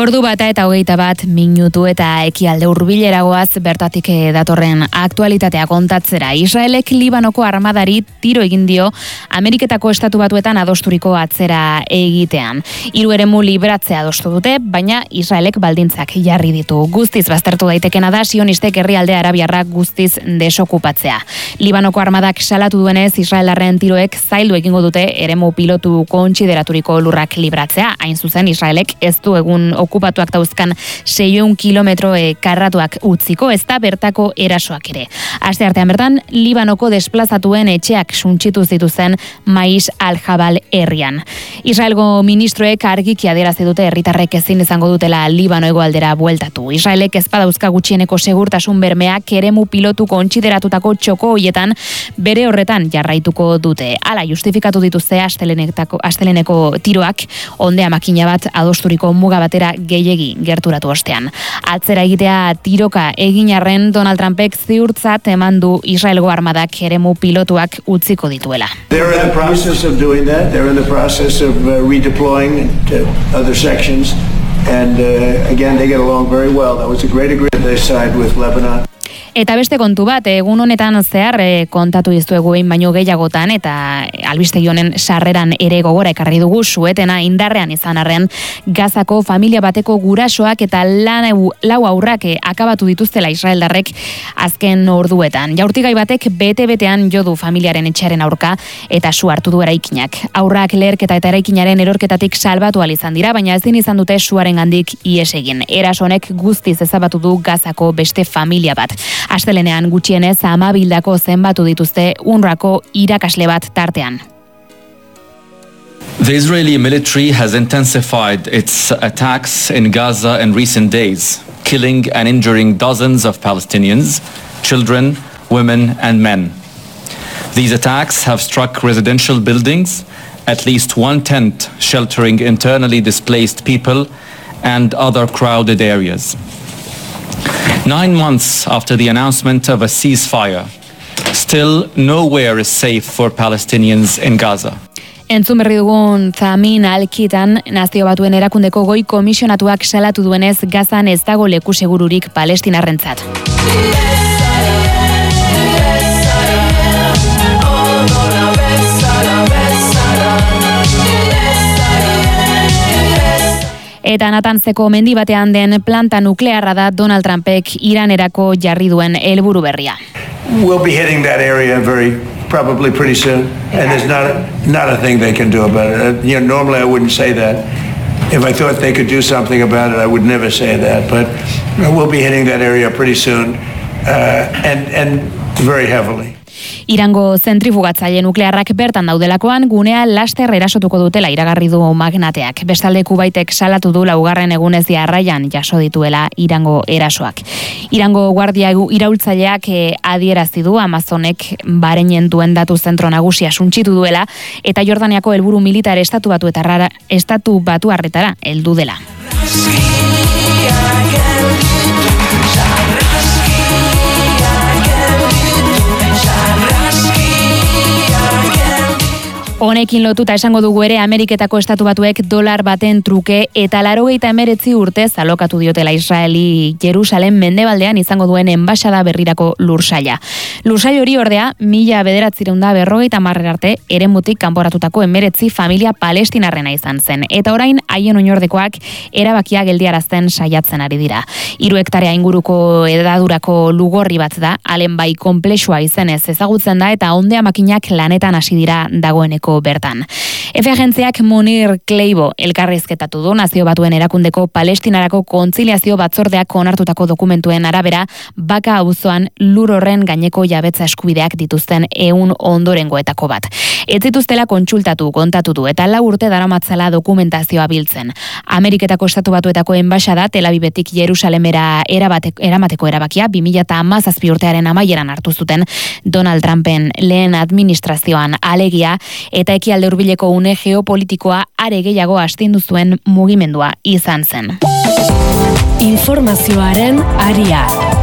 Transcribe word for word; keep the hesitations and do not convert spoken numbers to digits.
Ordu bata eta hogeita bat minutu eta ekialde hurbileragoaz bertatik datorren aktualitatea kontatzera. Israelek Libanoko armadari tiro egin dio Ameriketako Estatu Batuetan adosturiko atzera egitean. Hiru eremu libratzea adostu dute, baina Israelek baldintzak jarri ditu. Guztiz baztertu daitekena da sionistek herrialde arabiarrak guztiz desokupatzea. Libanoko armadak salatu duenez Israelarren tiroek zaildu egingo dute eremu pilotu kontsideraturiko lurrak libratzea. Hain zuzen Israelek ez du egun okupatuak dauzkan seiehun kilometro e, karratuak utziko, ez da bertako erasoak ere. Aste artean bertan, Libanoko desplazatuen etxeak suntsitu zituzen Mais al-Jabal herrian. Israelgo ministroek argiki adierazi dute herritarrek ezin izango dutela Libano hegoaldera bueltatu. Israelek ez badauzka gutxieneko segurtasun bermeak eremu pilotu kontsideratutako txoko hoietan bere horretan jarraituko dute. Hala justifikatu dituzte asteleneko, asteleneko tiroak ondea makina bat adosturiko muga batera gehiegi gerturatu ostean. Atzera egitea tiroka egin arren Donald Trumpek ziurtzat eman du Israelgo armadak eremu pilotuak utziko dituela. They're in the process of doing that. They're in the process of uh, redeploying to other sections. And uh, again, they get along very well. That was a great agreement they signed with Lebanon. Eta beste kontu bat, egun honetan zehar e, kontatu dizuegu behin baino gehiagotan eta albistegi honen sarreran ere gogora ekarri dugu suetena indarrean izan arren Gazako familia bateko gurasoak eta lau, lau aurrak e, akabatu dituztela israeldarrek azken orduetan. Jaurtigai batek bete-betean jo du familiaren etxearen aurka eta su hartu du eraikinak. Aurrak leherketa eta eraikinaren erorketatik salbatu ahal izan dira, baina ezin izan dute suaren gandik ihes egin. Eraso honek guztiz ezabatu du Gazako beste familia bat. Astelenean gutxienez amabildako zenbatu dituzte UNRWAko irakasle bat tartean. The Israeli military has intensified its attacks in Gaza in recent days, killing and injuring dozens of Palestinians, children, women and men. These attacks have struck residential buildings, at least one tent sheltering internally displaced people and other crowded areas. Nine months after the announcement of a ceasefire, still nowhere is safe for Palestinians in Gaza. Entzun berri dugun Zamin Alkitan, Nazio Batuen erakundeko goi komisionatuak salatu duenez Gazan ez dago leku segururik palestinarrentzat. Eta Natanzeko mendi batean den planta nuklearra da Donald Trumpek Iranerako jarri duen helburu berria. We'll be hitting that area very probably pretty soon, and there's not a, not a thing they can do about it. You know, normally I wouldn't say that. If I thought they could do something about it, I would never say that. But we'll be hitting that area pretty soon, uh, and and very heavily. Irango zentrifugatzaile nuklearrak bertan daudelakoan gunea laster erasotuko dutela iragarri du magnateak. Bestalde Kubaitek salatu du laugarren egunez jarraian jaso dituela Irango erasoak. Irango guardia iraultzaileak eh, adierazi du Amazonek Bahreinen duen datu zentro nagusia suntsitu duela eta Jordaniako helburu militar estatu batu eta rara, estatu batu harretara heldu dela. Honekin lotuta esango dugu ere Ameriketako Estatu Batuek dolar baten truke eta laurogeita hemeretzi urtez alokatu diotela Israeli Jerusalem mendebaldean izango duen enbaxada berrirako lursaila. Lursail hori ordea mila bederatziehun eta berrogeita hamar arte eremutik kanporatutako hemeretzi familia palestinarrena izan zen. Eta orain haien oinordekoak erabakia geldiarazten saiatzen ari dira. Hiru hektarea inguruko edadurako lugorri bat da, halen bai konplexua izenez ezagutzen da eta ondea makinak lanetan hasi dira dagoeneko bertan. Efe agentziak Munir Kleibo elkarrizketatu du Nazio Batuen erakundeko Palestinarako kontziliazio batzordeak onartutako dokumentuen arabera Baka auzoan lur horren gaineko jabetza eskubideak dituzten ehun ondorengoetako bat. Ez zituztela kontsultatu, kontatu du eta lau urte daramatzala dokumentazioa biltzen. Ameriketako Estatu Batuetako enbaxada Tel Avivetik Jerusalemera eramateko erabakia bi mila hamazazpi urtearen amaieran hartu zuten Donald Trumpen lehen administrazioan alegia eta ekialde hurbileko une geopolitikoa are gehiago astindu zuen mugimendua izan zen. Informazioaren aria.